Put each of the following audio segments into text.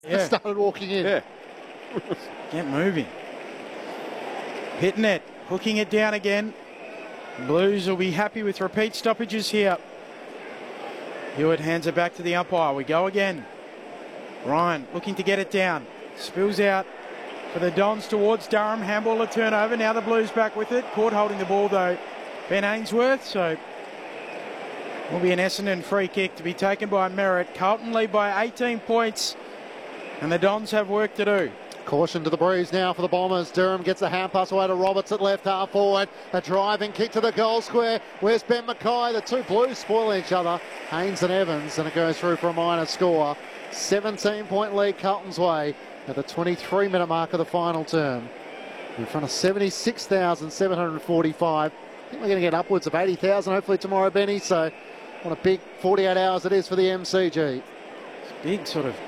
Yeah. Started walking in. Yeah. Get moving. Hitting it, hooking it down again. Blues will be happy with repeat stoppages here. Hewitt hands it back to the umpire. We go again. Ryan looking to get it down. Spills out for the Dons towards Durham. Handball a turnover. Now the Blues back with it. Court holding the ball though. Ben Ainsworth. So will be an Essendon free kick to be taken by Merritt. Carlton lead by 18 points. And the Dons have work to do. Caution to the breeze now for the Bombers. Durham gets a hand pass away to Roberts at left half forward. A driving kick to the goal square. Where's Ben Mackay? The two Blues spoil each other. Haynes and Evans, and it goes through for a minor score. 17-point lead Carlton's way at the 23-minute mark of the final term. In front of 76,745. I think we're going to get upwards of 80,000 hopefully tomorrow, Benny. So what a big 48 hours it is for the MCG. It's big, sort of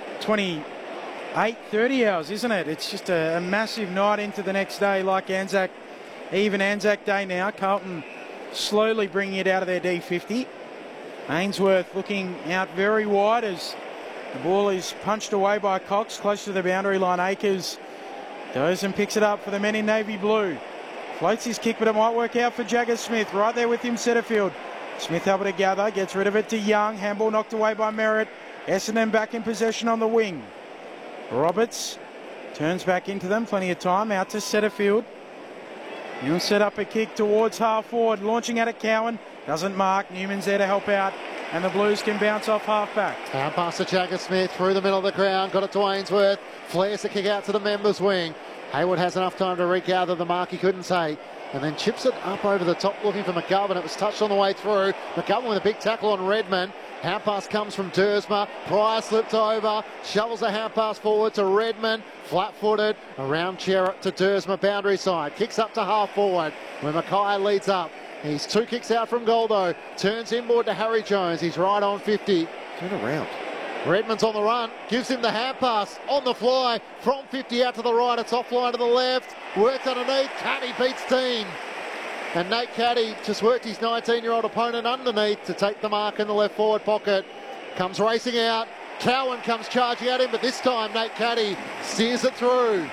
28-30 hours, isn't it? It's just a massive night into the next day, like Anzac, even Anzac Day now. Carlton slowly bringing it out of their D50. Ainsworth looking out very wide as the ball is punched away by Cox, close to the boundary line. Akers goes and picks it up for the men in navy blue. Floats his kick, but it might work out for Jagger Smith. Right there with him, Setterfield. Smith able to gather, gets rid of it to Young. Handball knocked away by Merritt. Essendon back in possession on the wing. Roberts turns back into them, plenty of time, out to Setterfield. He'll set up a kick towards half forward, launching out at Cowan, doesn't mark. Newman's there to help out, and the Blues can bounce off half back. Hand pass to Jagger Smith through the middle of the ground, got it to Ainsworth, flares the kick out to the members' wing. Hayward has enough time to regather the mark he couldn't take, and then chips it up over the top looking for McGovern. It was touched on the way through. McGovern with a big tackle on Redmond. Hand pass comes from Dersma. Pryor slipped over, shovels a hand pass forward to Redmond. Flat-footed, around Cherrett to Dersma, boundary side. Kicks up to half forward, where Mackay leads up. He's two kicks out from goal though. Turns inboard to Harry Jones. He's right on 50. Turn around. Redmond's on the run, gives him the hand pass on the fly from 50 out to the right. It's offline to the left. Worked underneath. Caddy beats Dean. And Nate Caddy just worked his 19-year-old opponent underneath to take the mark in the left forward pocket. Comes racing out. Cowan comes charging at him, but this time Nate Caddy steers it through.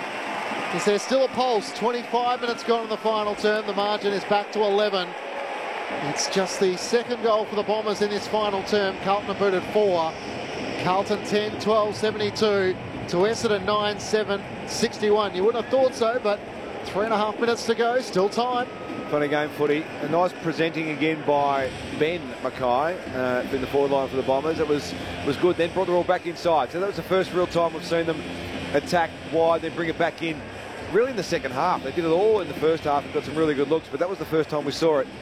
Is there still a pulse? 25 minutes gone in the final term. The margin is back to 11. It's just the second goal for the Bombers in this final term. Carlton have booted 4. Carlton 10, 12, 72 to Essendon 9, 7, 61. You wouldn't have thought so, but 3.5 minutes to go. Still time. Funny game footy. A nice presenting again by Ben Mackay in the forward line for the Bombers. It was good. Then brought the ball back inside. So that was the first real time we've seen them attack wide, then bring it back in. Really in the second half. They did it all in the first half and got some really good looks, but that was the first time we saw it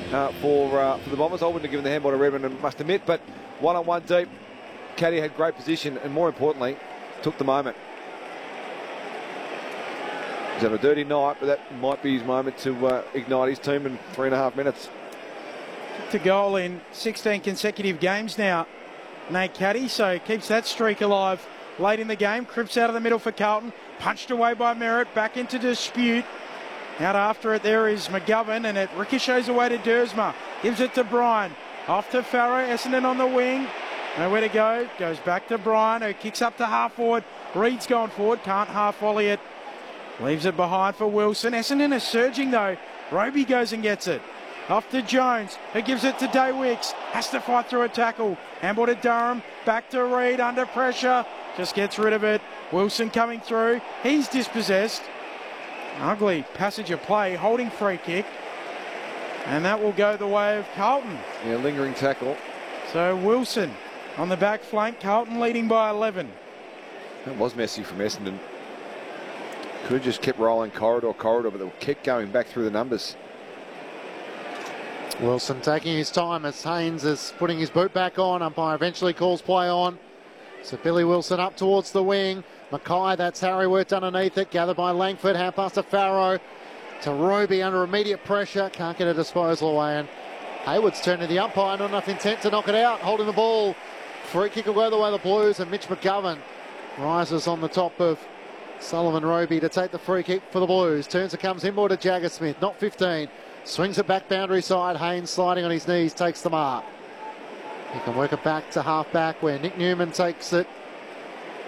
for the Bombers. I wouldn't have given the handball to Redmond, I must admit, but one-on-one deep. Caddy had great position and, more importantly, took the moment. He's had a dirty night, but that might be his moment to ignite his team in 3.5 minutes. To goal in 16 consecutive games now, Nate Caddy, so keeps that streak alive late in the game. Cripps out of the middle for Carlton, punched away by Merritt, back into dispute. Out after it there is McGovern, and it ricochets away to Dersma. Gives it to Bryan, off to Farrow. Essendon on the wing, nowhere to go. Goes back to Bryan, who kicks up to half forward. Reed's gone forward, can't half volley it. Leaves it behind for Wilson. Essendon is surging though. Roby goes and gets it. Off to Jones, who gives it to Daywicks. Has to fight through a tackle. Handball to Durham. Back to Reed, under pressure. Just gets rid of it. Wilson coming through. He's dispossessed. Ugly passage of play. Holding free kick. And that will go the way of Carlton. Yeah, lingering tackle. So Wilson on the back flank. Carlton leading by 11. That was messy from Essendon. Could have just kept rolling corridor, but they kept going back through the numbers. Wilson taking his time as Haynes is putting his boot back on. Umpire eventually calls play on. So Billy Wilson up towards the wing. Mackay, that's Harry, worked underneath it. Gathered by Langford. Hand pass to Farrow. To Roby under immediate pressure. Can't get a disposal away. And Hayward's turned to the umpire. Not enough intent to knock it out. Holding the ball. Free kick will go the way of the Blues. And Mitch McGovern rises on the top of Sullivan Roby to take the free kick for the Blues. Turns it, comes inboard to Jagger Smith. Not 15. Swings it back boundary side. Haynes sliding on his knees. Takes the mark. He can work it back to half back where Nick Newman takes it